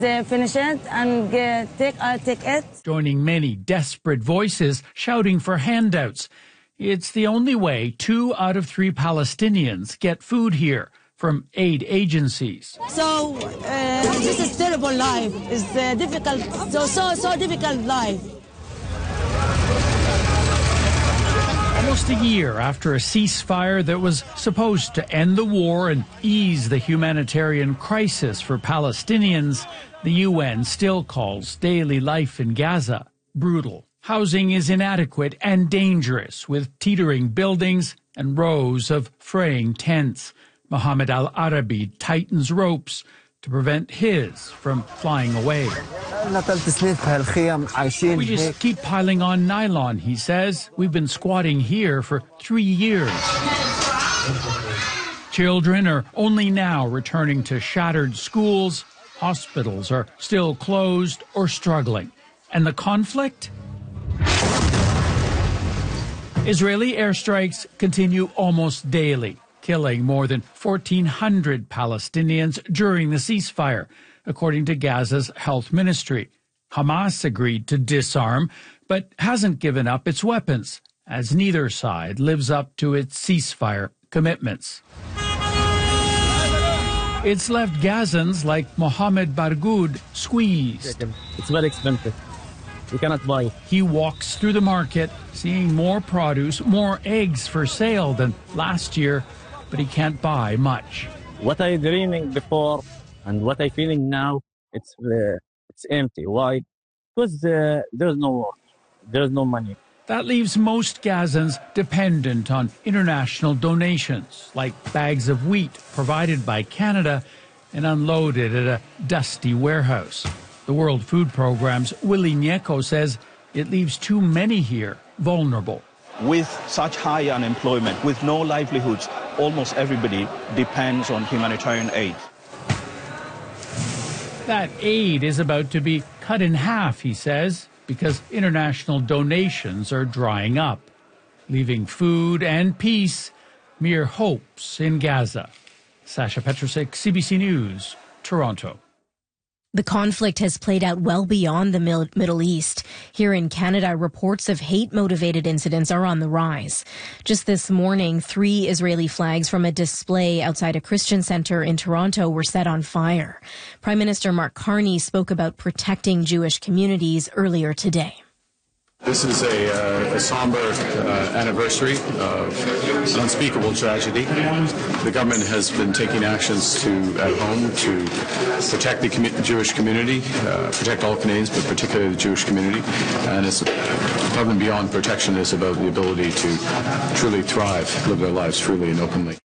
They finish it and take it. Joining many desperate voices shouting for handouts. It's the only way 2 out of 3 Palestinians get food here from aid agencies. So this is terrible life. It's difficult, so difficult life. Almost a year after a ceasefire that was supposed to end the war and ease the humanitarian crisis for Palestinians, the UN still calls daily life in Gaza brutal. Housing is inadequate and dangerous, with teetering buildings and rows of fraying tents. Mohammed Al-Arabi tightens ropes to prevent his from flying away. We just keep piling on nylon, he says. We've been squatting here for 3 years. Children are only now returning to shattered schools. Hospitals are still closed or struggling. And the conflict? Israeli airstrikes continue almost daily, killing more than 1,400 Palestinians during the ceasefire, according to Gaza's health ministry. Hamas agreed to disarm, but hasn't given up its weapons, as neither side lives up to its ceasefire commitments. It's left Gazans like Mohammed Bargoud squeezed. It's very expensive. We cannot buy. He walks through the market, seeing more produce, more eggs for sale than last year, but he can't buy much. What I dreaming before and what I feeling now, it's empty. Why? Because there's no work. There's no money. That leaves most Gazans dependent on international donations, like bags of wheat provided by Canada and unloaded at a dusty warehouse. The World Food Programme's Willy Nyeko says it leaves too many here vulnerable. With such high unemployment, with no livelihoods, almost everybody depends on humanitarian aid. That aid is about to be cut in half, he says, because international donations are drying up, leaving food and peace mere hopes in Gaza. Sasha Petrusik, CBC News, Toronto. The conflict has played out well beyond the Middle East. Here in Canada, reports of hate-motivated incidents are on the rise. Just this morning, 3 Israeli flags from a display outside a Christian center in Toronto were set on fire. Prime Minister Mark Carney spoke about protecting Jewish communities earlier today. This is a somber anniversary of an unspeakable tragedy. The government has been taking actions at home to protect the Jewish community, protect all Canadians, but particularly the Jewish community. And it's above and beyond protection. It's about the ability to truly thrive, live their lives freely and openly.